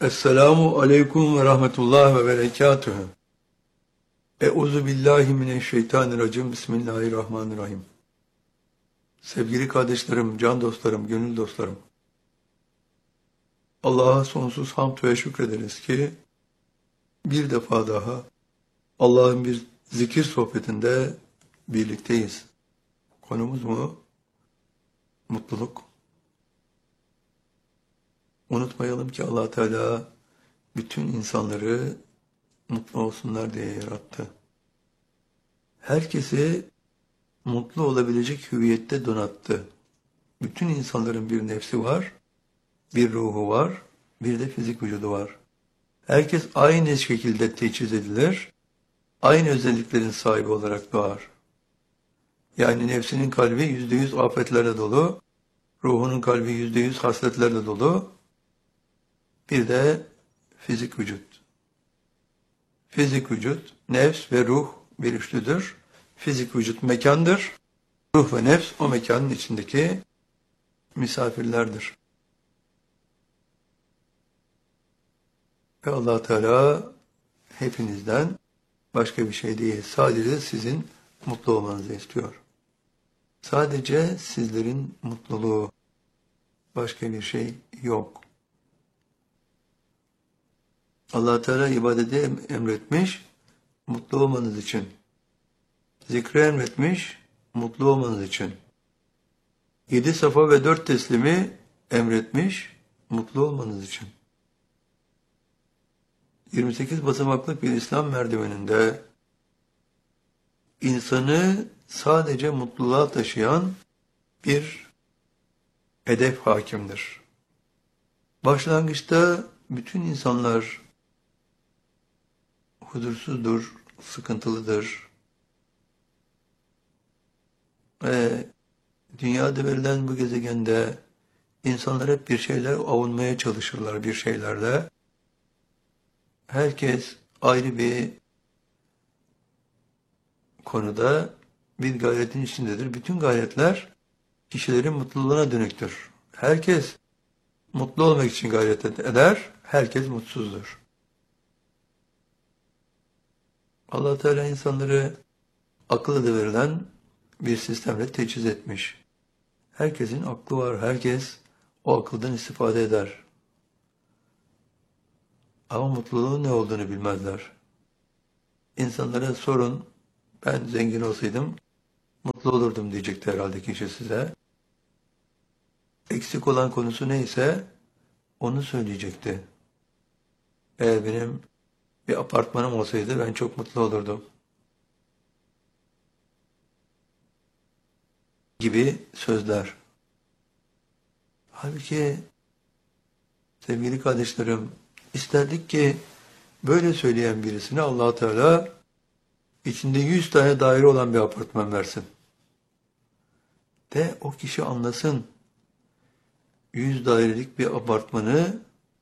Esselamu aleyküm ve rahmetullah ve berekatühü. Euzu billahi mineşşeytanirracim. Bismillahirrahmanirrahim. Sevgili kardeşlerim, can dostlarım, gönül dostlarım. Allah'a sonsuz hamd ve şükrederiz ki bir defa daha Allah'ın bir zikir sohbetinde birlikteyiz. Konumuz mu? Mutluluk. Unutmayalım ki Allah Teala bütün insanları mutlu olsunlar diye yarattı. Herkesi mutlu olabilecek hüviyette donattı. Bütün insanların bir nefsi var, bir ruhu var, bir de fizik vücudu var. Herkes aynı şekilde teçhiz edilir, aynı özelliklerin sahibi olarak doğar. Yani nefsinin kalbi %100 afetlerle dolu, ruhunun kalbi %100 hasletlerle dolu, bir de fizik vücut. Fizik vücut, nefs ve ruh bir üçlüdür. Fizik vücut mekandır. Ruh ve nefs o mekanın içindeki misafirlerdir. Ve Allah Teala hepinizden başka bir şey değil, sadece sizin mutlu olmanızı istiyor. Sadece sizlerin mutluluğu, başka bir şey yok. Allah Teala ibadeti emretmiş, mutlu olmanız için. Zikri emretmiş, mutlu olmanız için. 7 safa ve 4 teslimi emretmiş, mutlu olmanız için. 28 basamaklık bir İslam merdiveninde insanı sadece mutluluğa taşıyan bir hedef hakimdir. Başlangıçta bütün insanlar huzursuzdur, sıkıntılıdır. Ve dünyada verilen bu gezegende insanlar hep bir şeyler avunmaya çalışırlar, bir şeylerle. Herkes ayrı bir konuda bir gayretin içindedir. Bütün gayretler kişilerin mutluluğuna dönüktür. Herkes mutlu olmak için gayret eder, herkes mutsuzdur. Allah Teala insanları akıl adı verilen bir sistemle teçhiz etmiş. Herkesin aklı var, herkes o akıldan istifade eder. Ama mutluluğun ne olduğunu bilmezler. İnsanlara sorun, ben zengin olsaydım mutlu olurdum diyecekti herhalde kişi size. Eksik olan konusu neyse onu söyleyecekti. Eğer benim bir apartmanım olsaydı ben çok mutlu olurdum. Gibi sözler. Halbuki sevgili kardeşlerim, isterdik ki böyle söyleyen birisine Allah Teala içinde 100 tane daire olan bir apartman versin. De o kişi anlasın. 100 dairelik bir apartmanı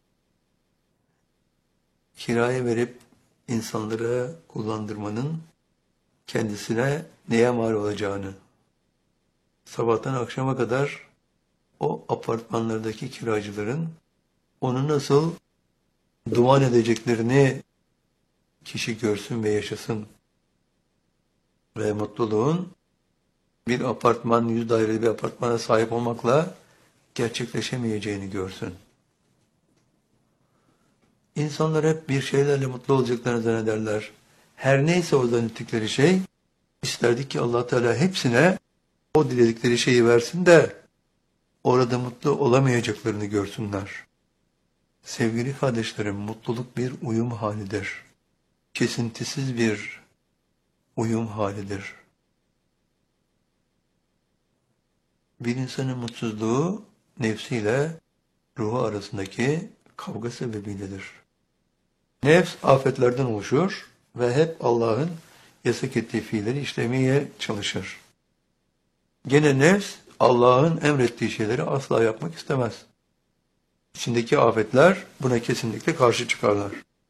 kiraya verip insanlara kullandırmanın kendisine neye mal olacağını. Sabahtan akşama kadar o apartmanlardaki kiracıların onu nasıl duman edeceklerini kişi görsün ve yaşasın. Ve mutluluğun bir apartman, 100 daireli bir apartmana sahip olmakla gerçekleşemeyeceğini görsün. İnsanlar hep bir şeylerle mutlu olacaklarını zannederler. Her neyse o zannettikleri şey, isterdik ki Allah Teala hepsine o diledikleri şeyi versin de orada mutlu olamayacaklarını görsünler. Sevgili kardeşlerim, mutluluk bir uyum halidir. Kesintisiz bir uyum halidir. Bir insanın mutsuzluğu nefsiyle ruhu arasındaki kavga sebebiyledir. Nefs afetlerden oluşur ve hep Allah'ın yasak ettiği fiilleri işlemeye çalışır. Gene nefs Allah'ın emrettiği şeyleri asla yapmak istemez. İçindeki afetler buna kesinlikle karşı çıkarlar.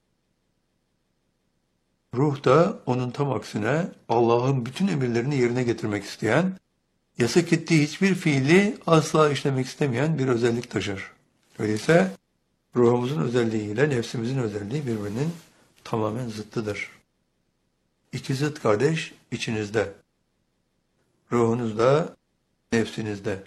Ruh da onun tam aksine Allah'ın bütün emirlerini yerine getirmek isteyen, yasak ettiği hiçbir fiili asla işlemek istemeyen bir özellik taşır. Öyleyse Ruhumuzun özelliği ile nefsimizin özelliği birbirinin tamamen zıttıdır. İki zıt kardeş içinizde. Ruhunuzda, nefsinizde.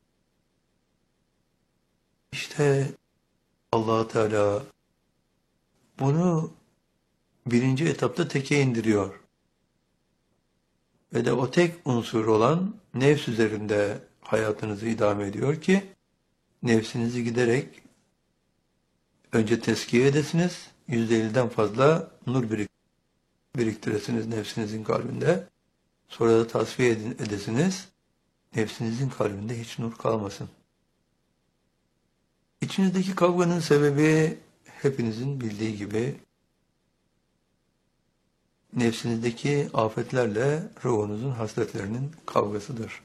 İşte Allah Teala bunu birinci etapta teke indiriyor. Ve de o tek unsur olan nefs üzerinde hayatınızı idame ediyor ki nefsinizi giderek önce tezkiye edesiniz, %50'den fazla nur biriktiresiniz nefsinizin kalbinde. Sonra da tasfiye edesiniz, nefsinizin kalbinde hiç nur kalmasın. İçinizdeki kavganın sebebi hepinizin bildiği gibi nefsinizdeki afetlerle ruhunuzun hasletlerinin kavgasıdır.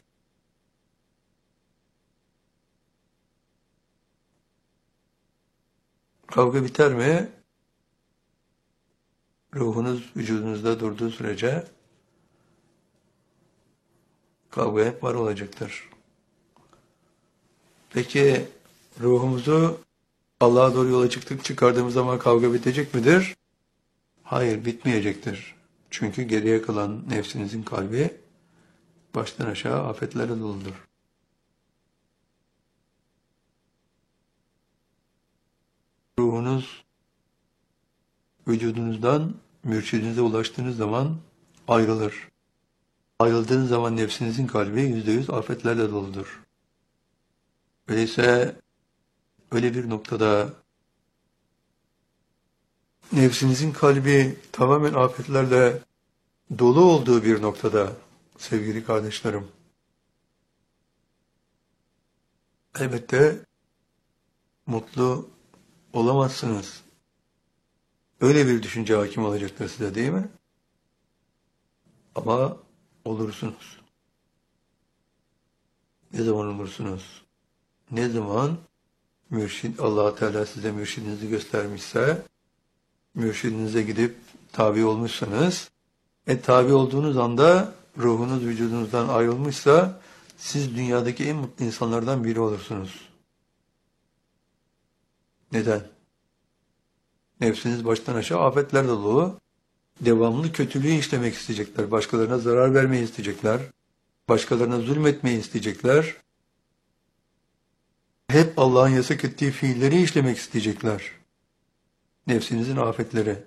Kavga biter mi? Ruhunuz vücudunuzda durduğu sürece kavga hep var olacaktır. Peki ruhumuzu Allah'a doğru yola çıkardığımız zaman kavga bitecek midir? Hayır, bitmeyecektir. Çünkü geriye kalan nefsinizin kalbi baştan aşağı afetlerle doludur. Ruhunuz vücudunuzdan mürşidinize ulaştığınız zaman ayrılır. Ayrıldığınız zaman nefsinizin kalbi %100 afetlerle doludur. Öyleyse öyle bir noktada nefsinizin kalbi tamamen afetlerle dolu olduğu bir noktada sevgili kardeşlerim, elbette mutlu olamazsınız. Öyle bir düşünce hakim olacaktır size, değil mi? Ama olursunuz. Ne zaman olursunuz? Ne zaman Allah Teala size mürşidinizi göstermişse, mürşidinize gidip tabi olmuşsanız, tabi olduğunuz anda ruhunuz vücudunuzdan ayrılmışsa, siz dünyadaki en mutlu insanlardan biri olursunuz. Neden? Nefsiniz baştan aşağı afetler dolu, devamlı kötülüğü işlemek isteyecekler, başkalarına zarar vermeyi isteyecekler, başkalarına zulmetmeyi isteyecekler, hep Allah'ın yasak ettiği fiilleri işlemek isteyecekler. Nefsinizin afetleri.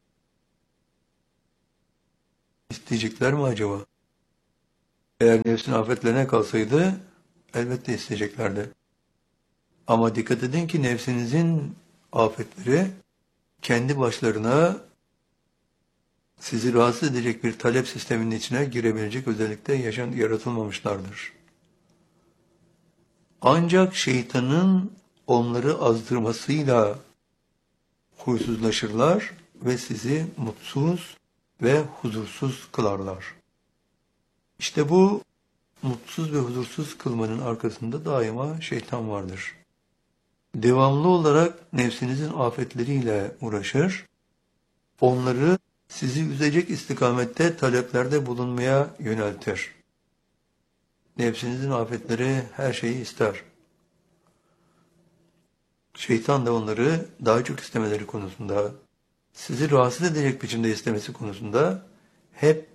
İsteyecekler mi acaba? Eğer nefsin afetlerine kalsaydı, elbette isteyeceklerdi. Ama dikkat edin ki nefsinizin afetleri, kendi başlarına sizi rahatsız edecek bir talep sisteminin içine girebilecek özellikle yaratılmamışlardır. Ancak şeytanın onları azdırmasıyla huysuzlaşırlar ve sizi mutsuz ve huzursuz kılarlar. İşte bu mutsuz ve huzursuz kılmanın arkasında daima şeytan vardır. Devamlı olarak nefsinizin afetleriyle uğraşır, onları sizi üzecek istikamette taleplerde bulunmaya yöneltir. Nefsinizin afetleri her şeyi ister. Şeytan da onları daha çok istemeleri konusunda, sizi rahatsız edecek biçimde istemesi konusunda hep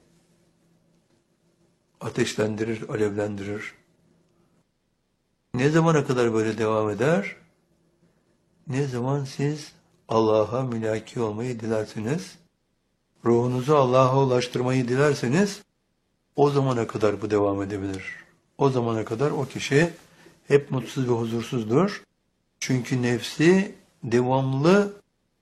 ateşlendirir, alevlendirir. Ne zamana kadar böyle devam eder? Ne zaman siz Allah'a mülaki olmayı dilerseniz, ruhunuzu Allah'a ulaştırmayı dilerseniz, o zamana kadar bu devam edebilir. O zamana kadar o kişi hep mutsuz ve huzursuzdur. Çünkü nefsi devamlı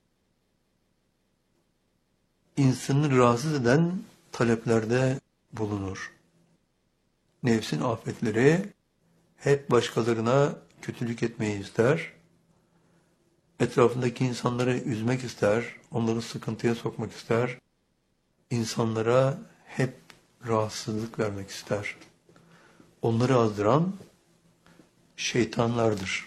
insanı rahatsız eden taleplerde bulunur. Nefsin afetleri hep başkalarına kötülük etmeyi ister. Etrafındaki insanları üzmek ister, onları sıkıntıya sokmak ister. İnsanlara hep rahatsızlık vermek ister. Onları azdıran şeytanlardır.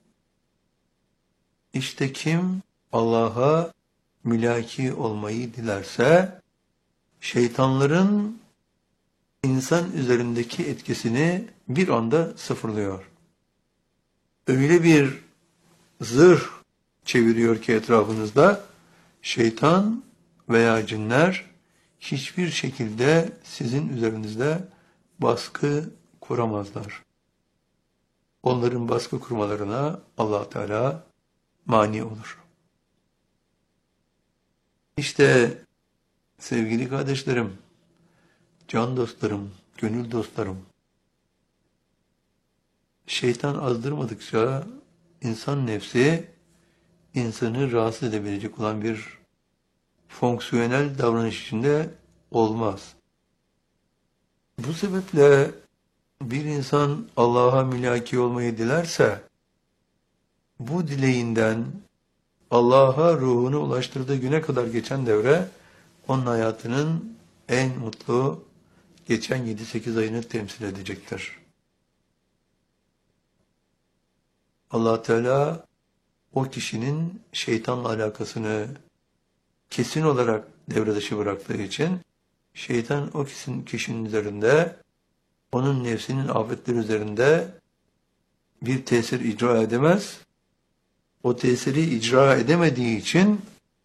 İşte kim Allah'a mülaki olmayı dilerse, şeytanların insan üzerindeki etkisini bir anda sıfırlıyor. Öyle bir zırh çeviriyor ki etrafınızda, şeytan veya cinler hiçbir şekilde sizin üzerinizde baskı kuramazlar. Onların baskı kurmalarına Allah Teala mani olur. İşte sevgili kardeşlerim, can dostlarım, gönül dostlarım, şeytan azdırmadıkça insan nefsi insanı rahatsız edebilecek olan bir fonksiyonel davranış içinde olmaz. Bu sebeple bir insan Allah'a mülaki olmayı dilerse, bu dileğinden Allah'a ruhunu ulaştırdığı güne kadar geçen devre, onun hayatının en mutlu geçen 7-8 ayını temsil edecektir. Allah Teala o kişinin şeytanla alakasını kesin olarak devre dışı bıraktığı için, şeytan o kişinin üzerinde, onun nefsinin afetleri üzerinde bir tesir icra edemez. O tesiri icra edemediği için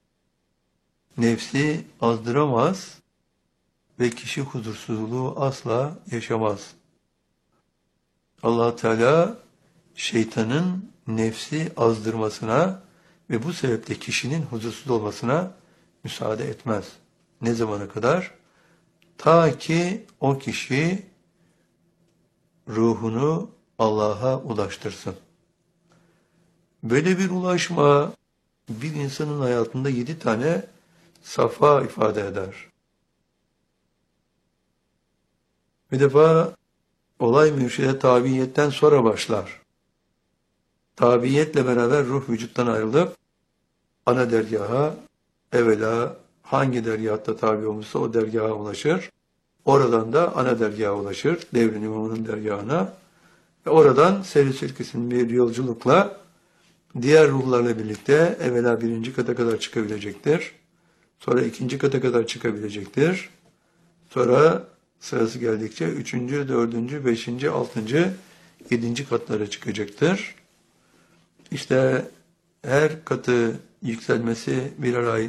nefsi azdıramaz ve kişi huzursuzluğu asla yaşamaz. Allah Teala şeytanın nefsi azdırmasına ve bu sebeple kişinin huzursuz olmasına müsaade etmez. Ne zamana kadar? Ta ki o kişi ruhunu Allah'a ulaştırsın. Böyle bir ulaşma bir insanın hayatında 7 tane safa ifade eder. Bir defa olay mürşide tabiiyetten sonra başlar. Tabiiyetle beraber ruh vücuttan ayrılıp ana dergaha, evvela hangi dergahta tabi olmuşsa o dergaha ulaşır. Oradan da ana dergaha ulaşır, devrin imamının dergahına. Ve oradan seyri bir yolculukla diğer ruhlarla birlikte evvela 1. kata kadar çıkabilecektir. Sonra 2. kata kadar çıkabilecektir. Sonra sırası geldikçe 3., 4., 5., 6., 7. katlara çıkacaktır. İşte her katı yükselmesi birer ay,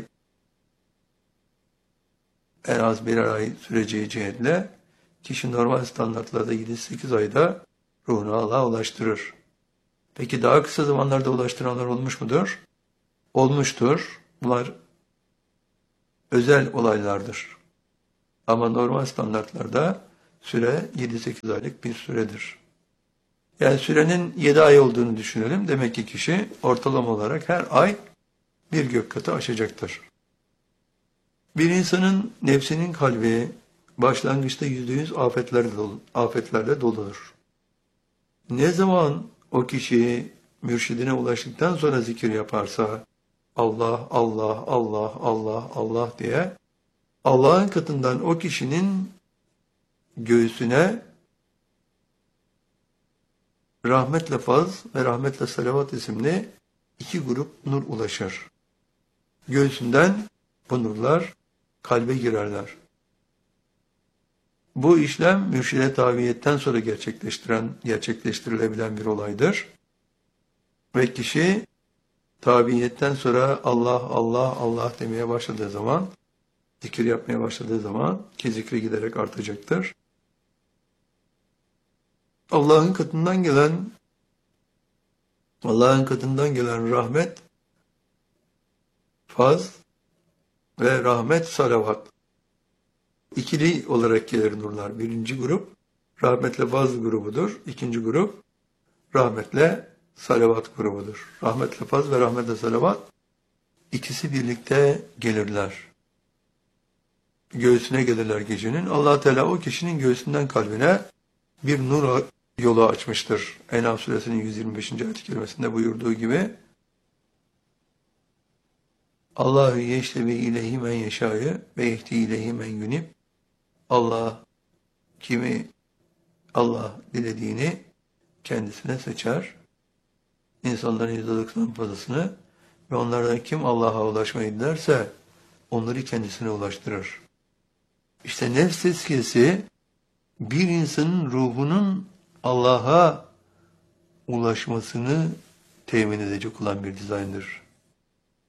en az birer ay süreceği cihetle kişi normal standartlarda 7-8 ayda ruhunu Allah'a ulaştırır. Peki daha kısa zamanlarda ulaştıranlar olmuş mudur? Olmuştur. Bunlar özel olaylardır. Ama normal standartlarda süre 7-8 aylık bir süredir. Yani sürenin 7 ay olduğunu düşünelim. Demek ki kişi ortalama olarak her ay bir gök katı aşacaktır. Bir insanın nefsinin kalbi başlangıçta %100 afetlerle doludur. Ne zaman o kişi mürşidine ulaştıktan sonra zikir yaparsa Allah, Allah, Allah, Allah, Allah diye Allah'ın katından o kişinin göğsüne rahmetle faz ve rahmetle salavat isimli 2 grup nur ulaşır. Göğsünden bu nurlar kalbe girerler. Bu işlem mürşide tabiiyetten sonra gerçekleştirilebilen bir olaydır. Ve kişi tabiiyetten sonra Allah, Allah, Allah demeye başladığı zaman, zikir yapmaya başladığı zaman ki zikri giderek artacaktır. Allah'ın katından gelen rahmet, faz ve rahmet salavat. İkili olarak gelir nurlar. 1. grup rahmetle faz grubudur. 2. grup rahmetle salavat grubudur. Rahmetle faz ve rahmetle salavat ikisi birlikte gelirler. Göğsüne gelirler gecenin. Allah Teala o kişinin göğsünden kalbine bir nur yolu açmıştır. En'am suresinin 125. ayet-i kerimesinde buyurduğu gibi Allahu yeşlevi ileyhi men yeşâ'yı ve yehdi ileyhi men yunib. Allah dilediğini kendisine seçer. İnsanların %90 fazlasını ve onlardan kim Allah'a ulaşmayı dilerse onları kendisine ulaştırır. İşte nefs tezkiyesi bir insanın ruhunun Allah'a ulaşmasını temin edecek olan bir dizayndır.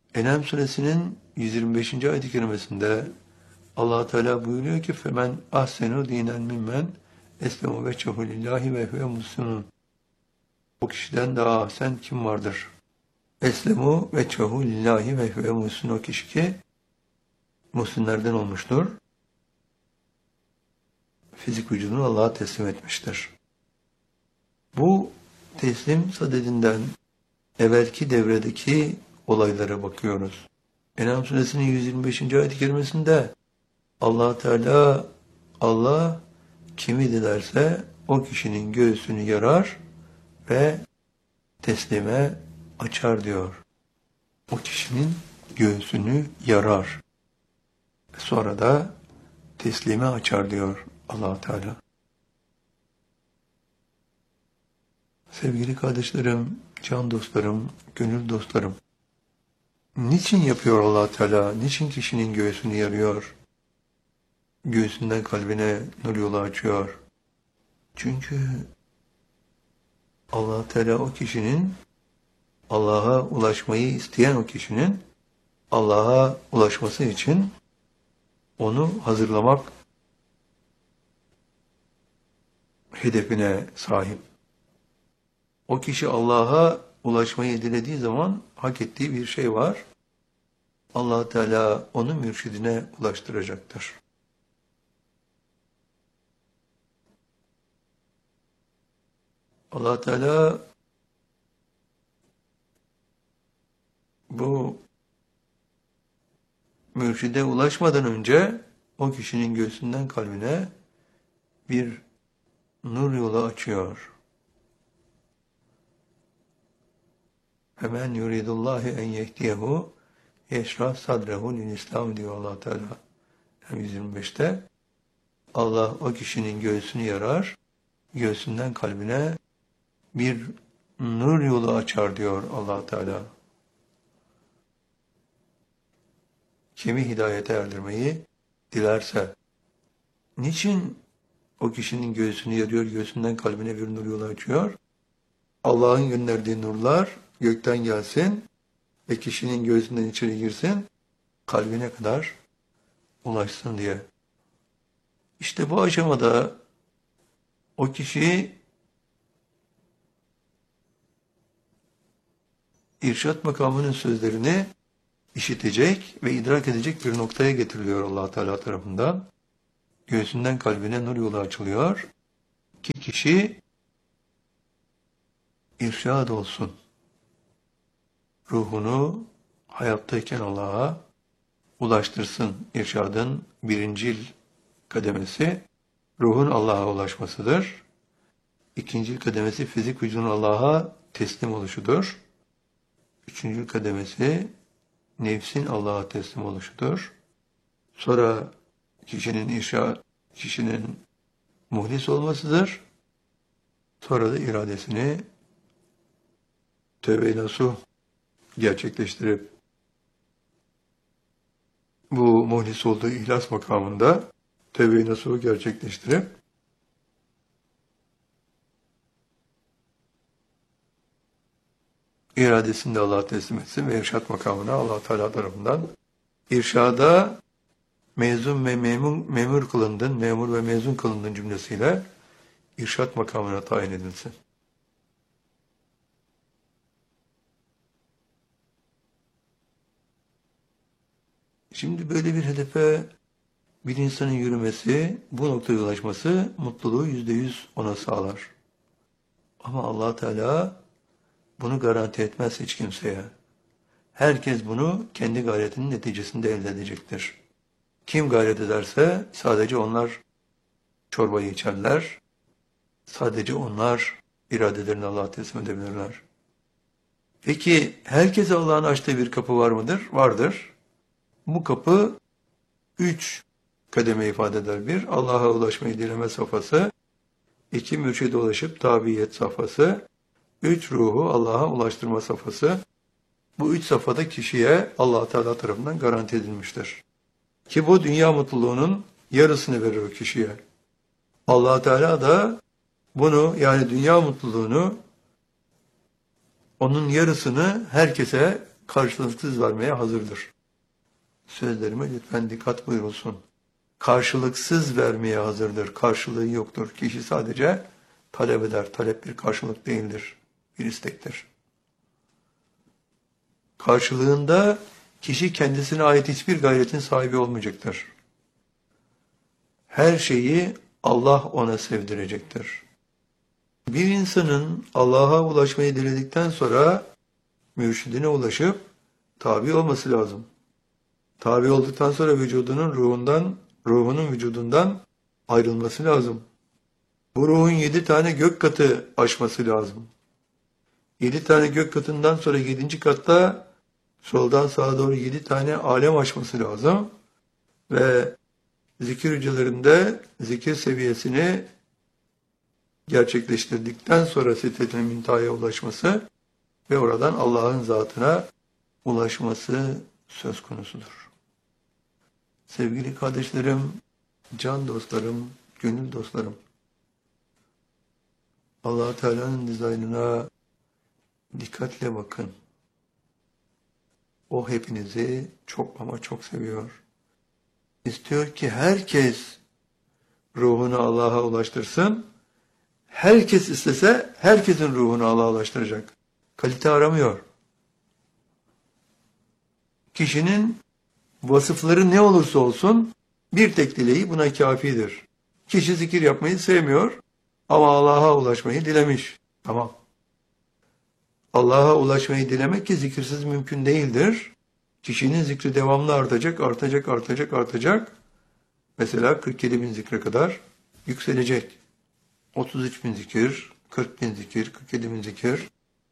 En'am suresinin 125. ayet-i kerimesinde Allah Teala buyuruyor ki femen ahsenu dinen mimmen eslemu veçhehu lillahi ve huve muhsinun. O kişiden daha ahsen kim vardır? Eslemu veçhehu lillahi ve huve muhsinun, o kişi ki muhsinlerden olmuştur. Fizik vücudunu Allah'a teslim etmiştir. Bu teslim sadedinden evvelki devredeki olaylara bakıyoruz. En'am suresinin 125. ayet-i kerimesinde Allah Teala, Allah kimi dilerse o kişinin göğsünü yarar ve teslime açar diyor. O kişinin göğsünü yarar. Sonra da teslime açar diyor Allah Teala. Sevgili kardeşlerim, can dostlarım, gönül dostlarım, niçin yapıyor Allah Teala? Niçin kişinin göğsünü yarıyor? Göğsünden kalbine nur yolu açıyor. Çünkü Allah Teala o kişinin, Allah'a ulaşmayı isteyen o kişinin Allah'a ulaşması için onu hazırlamak hedefine sahip. O kişi Allah'a ulaşmayı dilediği zaman hak ettiği bir şey var. Allah Teala onu mürşidine ulaştıracaktır. Allah Teala bu mürşide ulaşmadan önce o kişinin göğsünden kalbine bir nur yolu açıyor. Hemen yuridullahi en yehdiyehu yeşrah sadrehu lil İslam diyor Allah Teala. 125'te Allah o kişinin göğsünü yarar, göğsünden kalbine bir nur yolu açar diyor Allah Teala. Kimi hidayete erdirmeyi dilerse. Niçin o kişinin göğsünü yarıyor, göğsünden kalbine bir nur yolu açıyor? Allah'ın gönderdiği nurlar gökten gelsin ve kişinin göğsünden içeri girsin, kalbine kadar ulaşsın diye. İşte bu aşamada o kişi irşat makamının sözlerini işitecek ve idrak edecek bir noktaya getiriliyor Allah Teala tarafından. Göğsünden kalbine nur yolu açılıyor ki kişi irşad olsun. Ruhunu hayattayken Allah'a ulaştırsın. İrşadın birincil kademesi ruhun Allah'a ulaşmasıdır. İkincil kademesi fizik vücudun Allah'a teslim oluşudur. Üçüncül kademesi nefsin Allah'a teslim oluşudur. Sonra kişinin muhlis olmasıdır. Sonra da iradesini tövbe-i nasuh gerçekleştirip bu muhlis olduğu ihlas makamında tövbe-i nasuhu gerçekleştirip iradesini de Allah'a teslim etsin ve irşat makamına Allah Teala tarafından irşada mezun ve memur kılındın, memur ve mezun kılındın cümlesiyle irşat makamına tayin edilsin. Şimdi böyle bir hedefe bir insanın yürümesi, bu noktaya ulaşması mutluluğu %100 ona sağlar. Ama Allah Teala bunu garanti etmez hiç kimseye. Herkes bunu kendi gayretinin neticesinde elde edecektir. Kim gayret ederse sadece onlar çorbayı içerler, sadece onlar iradelerini Allah'a teslim edebilirler. Peki herkese Allah'ın açtığı bir kapı var mıdır? Vardır. Bu kapı 3 kademe ifade eder. 1, Allah'a ulaşmayı dileme safhası. 2, mürşide ulaşıp tabiyet safhası. 3, ruhu Allah'a ulaştırma safhası. Bu 3 safhada kişiye Allah Teala tarafından garanti edilmiştir. Ki bu dünya mutluluğunun yarısını verir o kişiye. Allah Teala da bunu, yani dünya mutluluğunu, onun yarısını herkese karşılıksız vermeye hazırdır. Sözlerime lütfen dikkat buyurulsun. Karşılıksız vermeye hazırdır. Karşılığı yoktur. Kişi sadece talep eder. Talep bir karşılık değildir. Bir istektir. Karşılığında kişi kendisine ait hiçbir gayretin sahibi olmayacaktır. Her şeyi Allah ona sevdirecektir. Bir insanın Allah'a ulaşmayı diledikten sonra mürşidine ulaşıp tabi olması lazım. Tabi olduktan sonra ruhunun vücudundan ayrılması lazım. Bu ruhun 7 tane gök katı aşması lazım. 7 tane gök katından sonra 7. katta soldan sağa doğru 7 tane alem aşması lazım. Ve zikir hücrelerinde zikir seviyesini gerçekleştirdikten sonra Sidret-i Münteha'ya ulaşması ve oradan Allah'ın zatına ulaşması söz konusudur. Sevgili kardeşlerim, can dostlarım, gönül dostlarım, Allah Teala'nın dizaynına dikkatle bakın. O hepinizi çok ama çok seviyor. İstiyor ki herkes ruhunu Allah'a ulaştırsın. Herkes istese herkesin ruhunu Allah'a ulaştıracak. Kalite aramıyor. Kişinin vasıfları ne olursa olsun bir tek dileği buna kafidir. Kişi zikir yapmayı sevmiyor ama Allah'a ulaşmayı dilemiş. Tamam. Allah'a ulaşmayı dilemek ki zikirsiz mümkün değildir. Kişinin zikri devamlı artacak. Mesela 47 bin zikre kadar yükselecek. 33 bin zikir, 40 bin zikir, 47 bin zikir.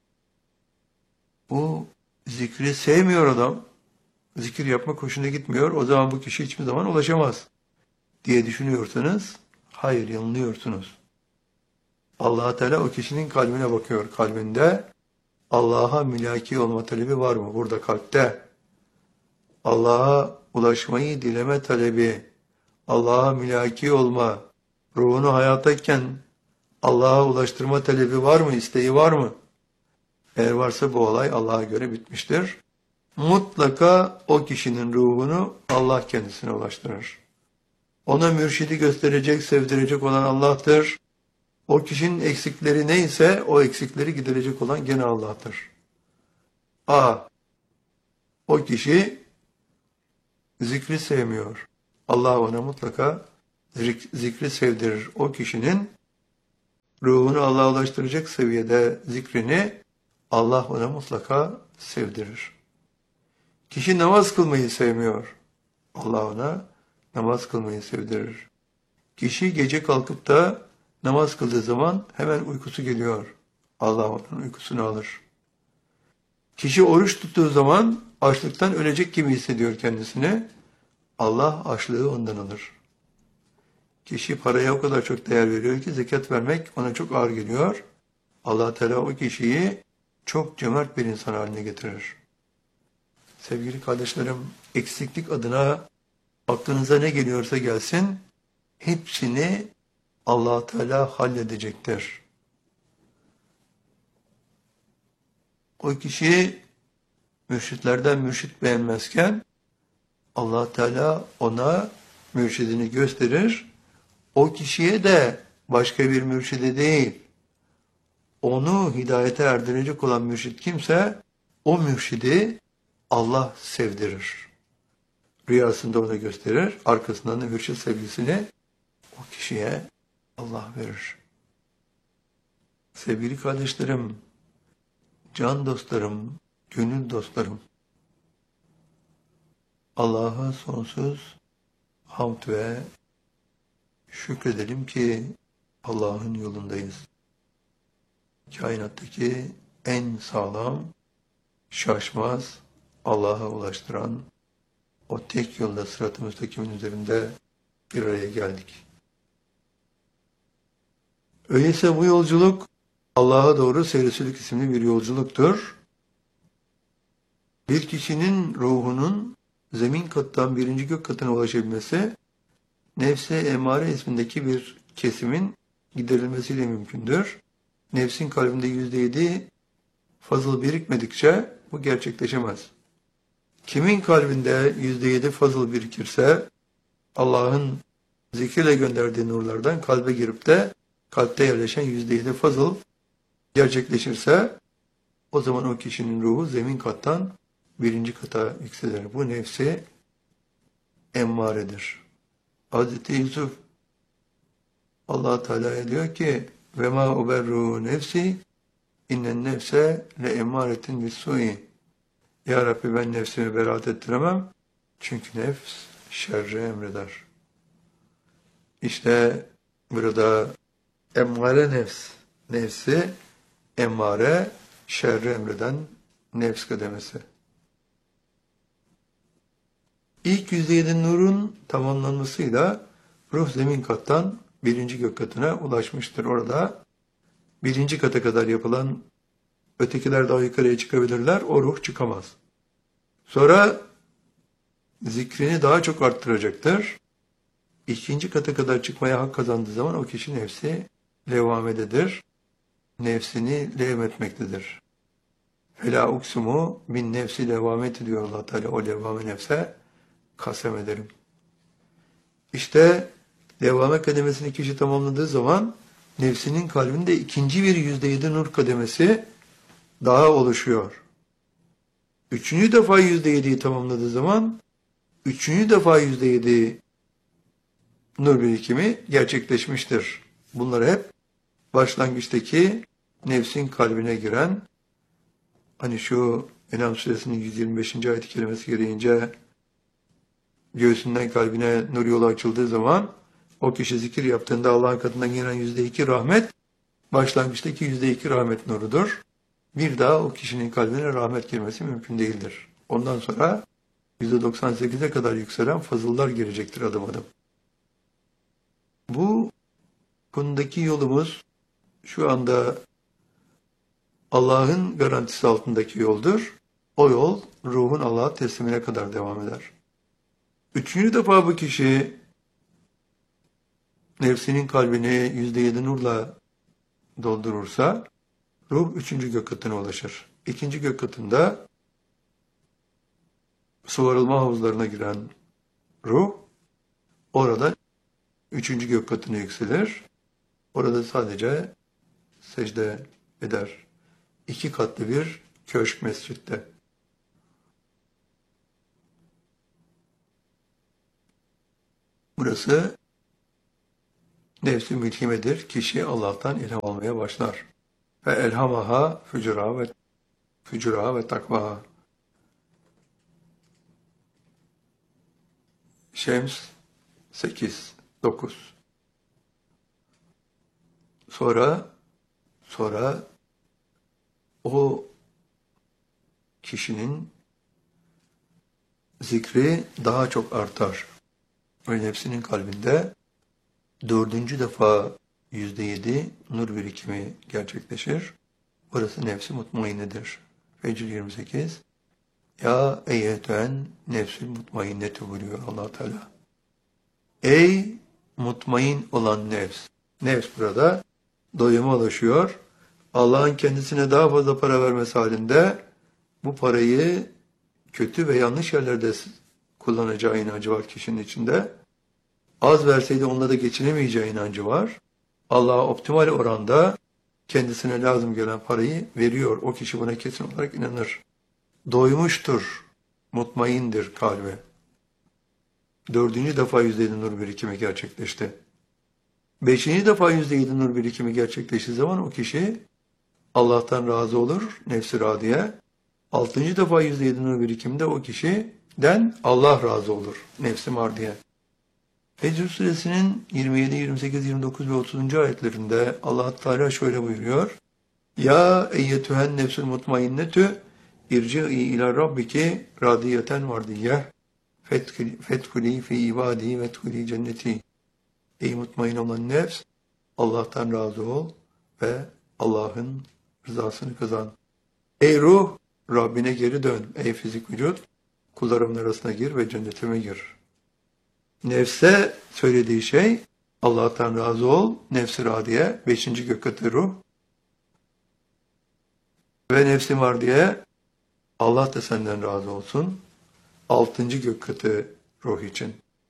Bu zikri sevmiyor adam. Zikir yapmak hoşuna gitmiyor. O zaman bu kişi hiçbir zaman ulaşamaz diye düşünüyorsanız hayır, yanılıyorsunuz. Allah Teala o kişinin kalbine bakıyor. Kalbinde Allah'a mülaki olma talebi var mı? Burada kalpte. Allah'a ulaşmayı dileme talebi, Allah'a mülaki olma, ruhunu hayattayken Allah'a ulaştırma talebi var mı? İsteği var mı? Eğer varsa bu olay Allah'a göre bitmiştir. Mutlaka o kişinin ruhunu Allah kendisine ulaştırır. Ona mürşidi gösterecek, sevdirecek olan Allah'tır. O kişinin eksikleri neyse o eksikleri giderecek olan gene Allah'tır. O kişi zikri sevmiyor. Allah ona mutlaka zikri sevdirir. O kişinin ruhunu Allah'a ulaştıracak seviyede zikrini Allah ona mutlaka sevdirir. Kişi namaz kılmayı sevmiyor. Allah ona namaz kılmayı sevdirir. Kişi gece kalkıp da namaz kıldığı zaman hemen uykusu geliyor. Allah onun uykusunu alır. Kişi oruç tuttuğu zaman açlıktan ölecek gibi hissediyor kendisini. Allah açlığı ondan alır. Kişi paraya o kadar çok değer veriyor ki zekat vermek ona çok ağır geliyor. Allah Teala o kişiyi çok cömert bir insan haline getirir. Sevgili kardeşlerim, eksiklik adına aklınıza ne geliyorsa gelsin, hepsini Allah Teala halledecektir. O kişi mürşitlerden mürşit beğenmezken Allah Teala ona mürşidini gösterir. O kişiye de başka bir mürşide değil, onu hidayete erdirecek olan mürşit kimse o mürşidi Allah sevdirir. Rüyasında onu gösterir, arkasından da mürşid sevgisini o kişiye Allah verir. Sevgili kardeşlerim, can dostlarım, gönül dostlarım, Allah'a sonsuz hamd ve şükredelim ki Allah'ın yolundayız. Kainattaki en sağlam, şaşmaz, Allah'a ulaştıran o tek yolda sırat-ı müstakimin üzerinde bir araya geldik. Öyleyse bu yolculuk Allah'a doğru seyrisülük isimli bir yolculuktur. Bir kişinin ruhunun zemin kattan 1. gök katına ulaşabilmesi, nefs-i emmare ismindeki bir kesimin giderilmesiyle mümkündür. Nefsin kalbinde %7 fazıl birikmedikçe bu gerçekleşemez. Kimin kalbinde %7 fazıl birikirse, Allah'ın zikirle gönderdiği nurlardan kalbe girip de kalpte yerleşen %7 fazıl gerçekleşirse, o zaman o kişinin ruhu zemin kattan birinci kata yükselir. Bu nefsi emmaredir. Hazreti Yusuf Allah Teala diyor ki ve ma uberru nefsi innen nefse le emaretin bis-sui. Ya Rabbi, ben nefsimi beraat ettiremem. Çünkü nefs şerri emreder. İşte burada emmare nefs. Nefsi emmare, şerri emreden nefs kademesi. İlk %7 nurun tamamlanmasıyla ruh zemin kattan birinci gök katına ulaşmıştır. Orada birinci kata kadar yapılan, ötekiler daha yukarıya çıkabilirler, o ruh çıkamaz. Sonra zikrini daha çok arttıracaktır. İkinci kata kadar çıkmaya hak kazandığı zaman o kişi nefsi levamededir. Nefsini levmetmektedir. Fela uksumu bin nefsi levameti diyor Allah Teala. O levame nefse kasem ederim. İşte levame kademesini kişi tamamladığı zaman nefsinin kalbinde ikinci bir %7 nur kademesi daha oluşuyor. Üçüncü defa %7'yi tamamladığı zaman üçüncü defa %7 nur birikimi gerçekleşmiştir. Bunlar hep başlangıçtaki nefsin kalbine giren, hani şu En'am suresinin 125. ayet-i kerimesi gereğince göğsünden kalbine nur yolu açıldığı zaman o kişi zikir yaptığında Allah'ın katından gelen %2 rahmet başlangıçtaki %2 rahmet nurudur. Bir daha o kişinin kalbine rahmet girmesi mümkün değildir. Ondan sonra %98'e kadar yükselen fazıllar girecektir adım adım. Bu konudaki yolumuz şu anda Allah'ın garantisi altındaki yoldur. O yol ruhun Allah'a teslimine kadar devam eder. Üçüncü defa bu kişi nefsinin kalbini %7 nurla doldurursa ruh üçüncü gök katına ulaşır. İkinci gök katında su arılma havuzlarına giren ruh orada üçüncü gök katına yükselir. Orada sadece secde eder. 2 katlı bir köşk mescitte. Burası nefs-i mülhimedir. Kişi Allah'tan ilham almaya başlar. Ve elhamaha fücuraha ve takvaha. Şems 8-9. Sonra o kişinin zikri daha çok artar. Ve nefsinin kalbinde 4. defa %7 nur birikimi gerçekleşir. Burası nefsi mutmainnedir. Fecr 28. Ya eyyetüen nefsül mutmainnetu buyuruyor Allah Teala. Ey mutmain olan nefs. Nefs burada doyuma ulaşıyor. Allah'ın kendisine daha fazla para vermesi halinde bu parayı kötü ve yanlış yerlerde kullanacağı inancı var kişinin içinde. Az verseydi onunla da geçinemeyeceği inancı var. Allah'a optimal oranda kendisine lazım gelen parayı veriyor. O kişi buna kesin olarak inanır. Doymuştur, mutmaindir kalbi. 4. defa %7 nur birikimi gerçekleşti. 5. defa %7 nur birikimi gerçekleştiği zaman o kişi Allah'tan razı olur, nefs-i radiye. 6. defa %7 nur birikiminde o kişiden Allah razı olur, nefs-i mardiye. Fecr suresinin 27, 28, 29 ve 30. ayetlerinde Allah Teala şöyle buyuruyor. Ya eyyetühen nefsül mutmainnetü irci'i ila rabbiki radiyeten mardiyeh fethuli fi ibadi veethuli cenneti. Ey mutmain olan nefs, Allah'tan razı ol ve Allah'ın rızasını kazan. Ey ruh, Rabbine geri dön. Ey fizik vücut, kullarımın arasına gir ve cennetime gir. Nefse söylediği şey, Allah'tan razı ol, nefs-i radiye, 5. gök katı ruh ve nefs-i mardiye, Allah da senden razı olsun. 6. gök katı ruh için.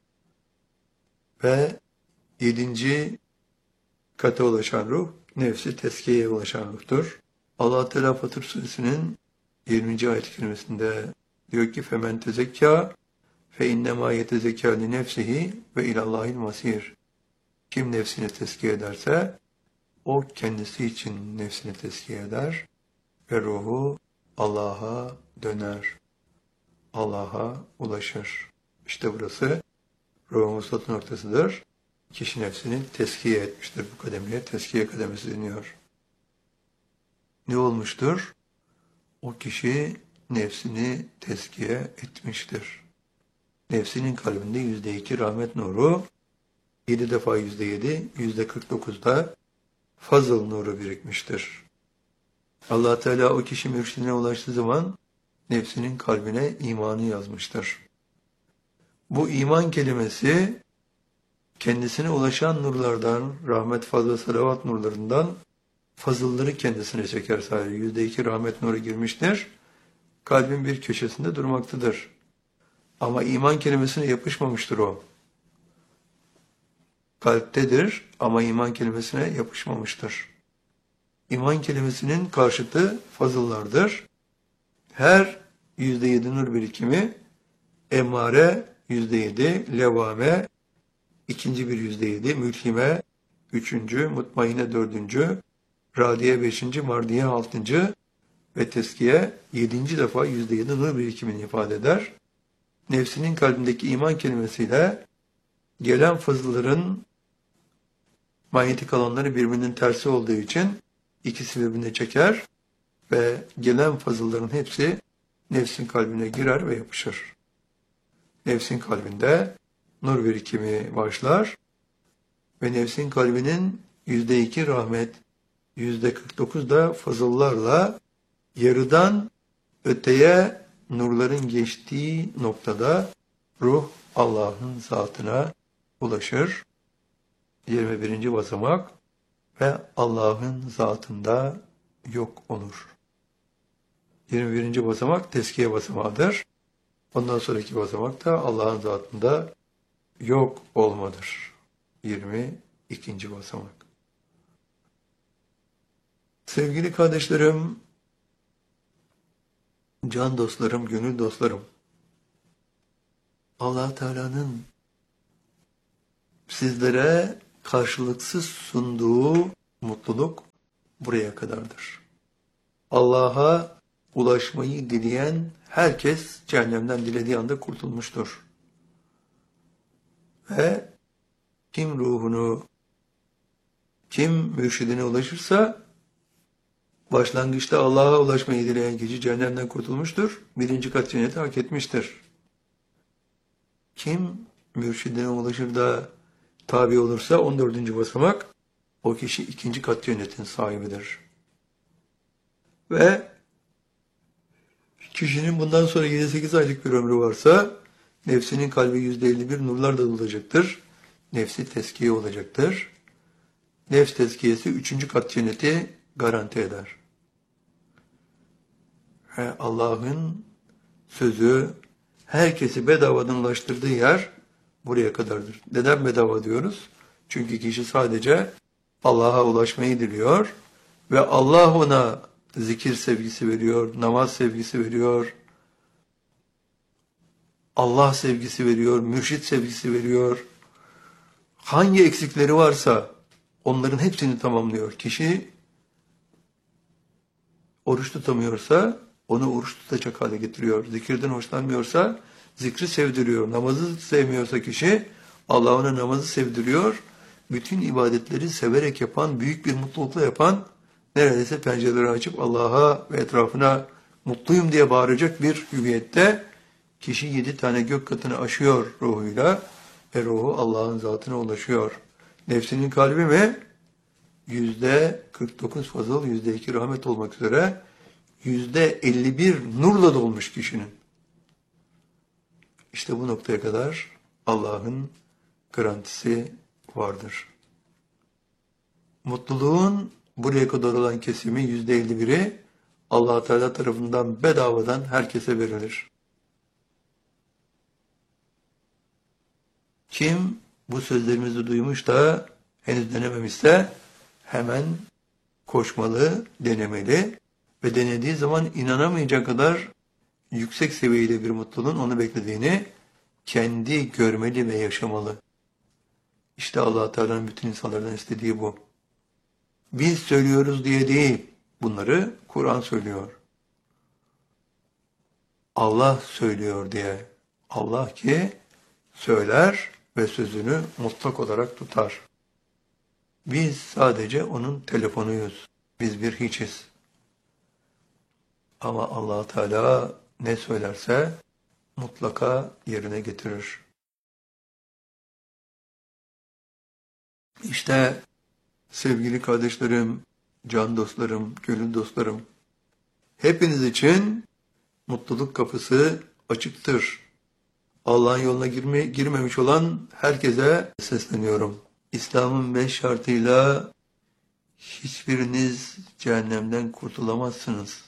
Ve 7. kata ulaşan ruh, nefsi tezkiyeye ulaşan ruhtur. Allah Teala Fatır Suresinin 20. ayet-i kerimesinde diyor ki femen tezekka fe innema yetezekka li nefsihi ve ilallahil masir. Kim nefsini tezkiye ederse o kendisi için nefsini tezkiye eder ve ruhu Allah'a döner. Allah'a ulaşır. İşte burası ruhun vuslat noktasıdır. Kişi nefsini tezkiye etmiştir. Bu kademeye tezkiye kademesi deniyor. Ne olmuştur? O kişi nefsini tezkiye etmiştir. Nefsinin kalbinde %2 rahmet nuru, 7 defa %7, %49'da fazıl nuru birikmiştir. Allah Teala o kişi mürşidine ulaştığı zaman nefsinin kalbine imanı yazmıştır. Bu iman kelimesi kendisine ulaşan nurlardan, rahmet, fazla, salavat nurlarından fazılları kendisine çeker sadece. %2 rahmet nuru girmiştir. Kalbin bir köşesinde durmaktadır. Ama iman kelimesine yapışmamıştır o. Kalptedir ama iman kelimesine yapışmamıştır. İman kelimesinin karşıtı fazıllardır. Her %7 nur birikimi, emmare %7, levame ikinci bir %7, mülhime 3. mutmainne 4. radiye 5. mardiye 6. ve teskiye 7. defa %7 nur birikimini ifade eder. Nefsinin kalbindeki iman kelimesiyle gelen fazılların manyetik alanları birbirinin tersi olduğu için ikisi birbirine çeker ve gelen fazılların hepsi nefsin kalbine girer ve yapışır. Nefsin kalbinde nur birikimi başlar ve nefsin kalbinin %2 rahmet, %49 da fazıllarla yarıdan öteye nurların geçtiği noktada ruh Allah'ın zatına ulaşır. 21. basamak ve Allah'ın zatında yok olur. 21. basamak tezkiye basamağıdır. Ondan sonraki basamak da Allah'ın zatında yok olmadır. 22. basamak. Sevgili kardeşlerim, can dostlarım, gönül dostlarım, Allah Teala'nın sizlere karşılıksız sunduğu mutluluk buraya kadardır. Allah'a ulaşmayı dileyen herkes cehennemden dilediği anda kurtulmuştur. Ve kim mürşidine ulaşırsa başlangıçta Allah'a ulaşmayı dileyen kişi cehennemden kurtulmuştur. 1. kat cenneti hak etmiştir. Kim mürşidine ulaşır da tabi olursa 14. basamak o kişi 2. kat cennetin sahibidir. Ve kişinin bundan sonra 7-8 aylık bir ömrü varsa nefsinin kalbi %51 nurlarla dolacaktır. Nefsi tezkiye olacaktır. Nefs tezkiyesi 3. kat cenneti garanti eder. Ve Allah'ın sözü herkesi bedavadan ulaştırdığı yer buraya kadardır. Neden bedava diyoruz? Çünkü kişi sadece Allah'a ulaşmayı diliyor ve Allah ona zikir sevgisi veriyor, namaz sevgisi veriyor, Allah sevgisi veriyor, mürşit sevgisi veriyor. Hangi eksikleri varsa onların hepsini tamamlıyor. Kişi oruç tutamıyorsa onu oruç tutacak hale getiriyor. Zikirden hoşlanmıyorsa zikri sevdiriyor. Namazı sevmiyorsa kişi Allah ona namazı sevdiriyor. Bütün ibadetleri severek yapan, büyük bir mutlulukla yapan, neredeyse pencereleri açıp Allah'a ve etrafına mutluyum diye bağıracak bir hüviyette kişi 7 tane gök katını aşıyor ruhuyla ve ruhu Allah'ın zatına ulaşıyor. Nefsinin kalbi mi? %49 fazıl, %2 rahmet olmak üzere %51 nurla dolmuş kişinin. İşte bu noktaya kadar Allah'ın garantisi vardır. Mutluluğun buraya kadar olan kesimi %51'i Allah Teala tarafından bedavadan herkese verilir. Kim bu sözlerimizi duymuş da henüz denememişse hemen koşmalı, denemeli ve denediği zaman inanamayacak kadar yüksek seviyede bir mutluluğun onu beklediğini kendi görmeli ve yaşamalı. İşte Allah Teala'nın bütün insanlardan istediği bu. Biz söylüyoruz diye değil, bunları Kur'an söylüyor. Allah söylüyor diye. Allah ki söyler ve sözünü mutlak olarak tutar. Biz sadece onun telefonuyuz. Biz bir hiçiz. Ama Allah Teala ne söylerse mutlaka yerine getirir. İşte sevgili kardeşlerim, can dostlarım, gönül dostlarım, hepiniz için mutluluk kapısı açıktır. Allah'ın yoluna girmemiş olan herkese sesleniyorum. İslam'ın 5 şartıyla hiçbiriniz cehennemden kurtulamazsınız.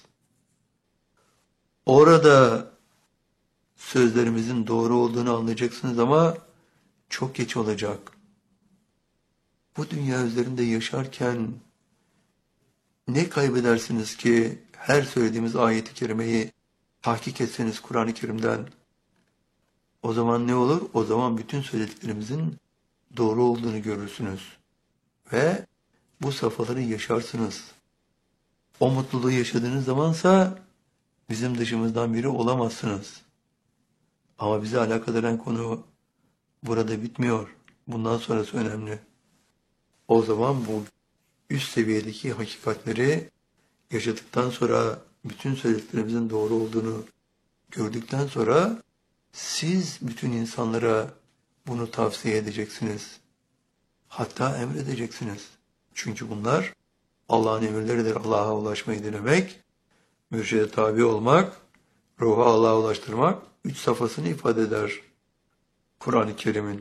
Orada sözlerimizin doğru olduğunu anlayacaksınız ama çok geç olacak. Bu dünya üzerinde yaşarken ne kaybedersiniz ki her söylediğimiz ayet-i kerimeyi tahkik etseniz Kur'an-ı Kerim'den? O zaman ne olur? O zaman bütün söylediklerimizin doğru olduğunu görürsünüz. Ve bu safhaları yaşarsınız. O mutluluğu yaşadığınız zamansa bizim dışımızdan biri olamazsınız. Ama bizi alakadar eden konu burada bitmiyor. Bundan sonrası önemli. O zaman bu üst seviyedeki hakikatleri yaşadıktan sonra, bütün söylediklerimizin doğru olduğunu gördükten sonra siz bütün insanlara bunu tavsiye edeceksiniz. Hatta emredeceksiniz. Çünkü bunlar Allah'ın emirleridir. Allah'a ulaşmayı dilemek, mürşide tabi olmak, ruhu Allah'a ulaştırmak 3 safhasını ifade eder Kur'an-ı Kerim'in.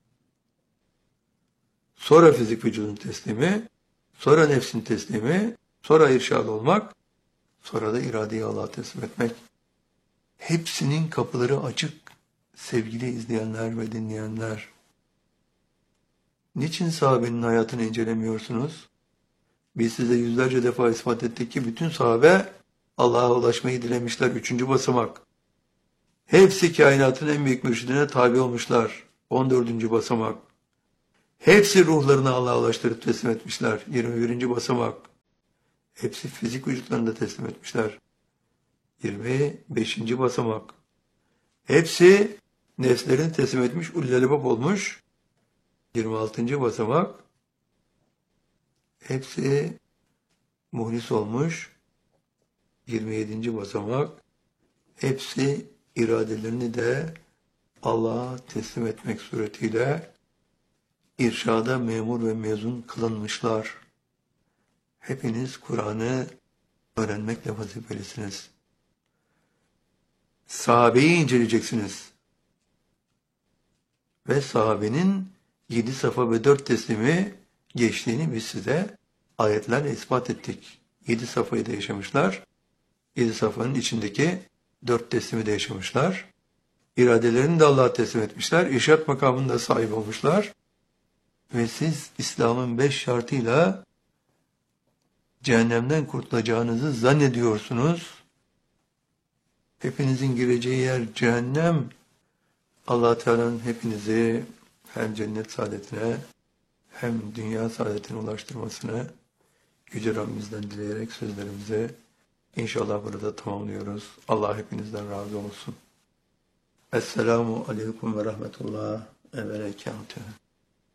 Sonra fizik vücudun teslimi, sonra nefsin teslimi, sonra irşad olmak, sonra da iradeyi Allah'a teslim etmek. Hepsinin kapıları açık sevgili izleyenler ve dinleyenler. Niçin sahabenin hayatını incelemiyorsunuz? Biz size yüzlerce defa ispat ettik ki bütün sahabe Allah'a ulaşmayı dilemişler. 3. basamak. Hepsi kainatın en büyük mürşidine tabi olmuşlar. 14. basamak. Hepsi ruhlarını Allah'a ulaştırıp teslim etmişler. 21. basamak. Hepsi fizik vücutlarını da teslim etmişler. 25. basamak. Hepsi nefslerini teslim etmiş, ullelebab olmuş. 26. basamak. Hepsi muhlis olmuş. 27. basamak. Hepsi iradelerini de Allah'a teslim etmek suretiyle irşada memur ve mezun kılınmışlar. Hepiniz Kur'an'ı öğrenmekle vazifelisiniz. Sahabeyi inceleyeceksiniz. Ve sahabenin 7 safa ve 4 teslimi geçtiğini biz size ayetlerle ispat ettik. 7 safayı da yaşamışlar. 7 safanın içindeki 4 teslimi de yaşamışlar. İradelerini de Allah'a teslim etmişler. İrşad makamında sahip olmuşlar. Ve siz İslam'ın 5 şartıyla cehennemden kurtulacağınızı zannediyorsunuz. Hepinizin gireceği yer cehennem. Allah Teala'nın hepinizi hem cennet saadetine hem dünya saadetine ulaştırmasını Yüce Rabbimizden dileyerek sözlerimizi inşallah burada tamamlıyoruz. Allah hepinizden razı olsun. Esselamu Aleyküm ve Rahmetullah ve Berekatuhu.